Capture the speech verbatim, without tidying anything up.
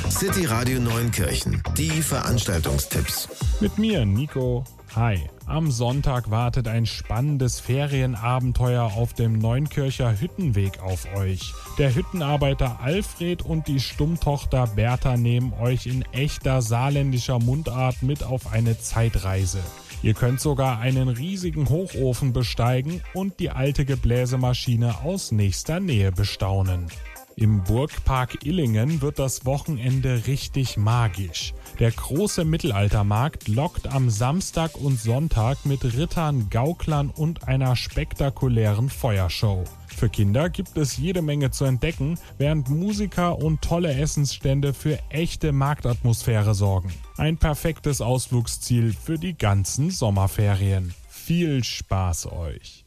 City Radio Neunkirchen. Die Veranstaltungstipps. Mit mir, Nico. Hi. Am Sonntag wartet ein spannendes Ferienabenteuer auf dem Neunkircher Hüttenweg auf euch. Der Hüttenarbeiter Alfred und die Stummtochter Bertha nehmen euch in echter saarländischer Mundart mit auf eine Zeitreise. Ihr könnt sogar einen riesigen Hochofen besteigen und die alte Gebläsemaschine aus nächster Nähe bestaunen. Im Burgpark Illingen wird das Wochenende richtig magisch. Der große Mittelaltermarkt lockt am Samstag und Sonntag mit Rittern, Gauklern und einer spektakulären Feuershow. Für Kinder gibt es jede Menge zu entdecken, während Musiker und tolle Essensstände für echte Marktatmosphäre sorgen. Ein perfektes Ausflugsziel für die ganzen Sommerferien. Viel Spaß euch!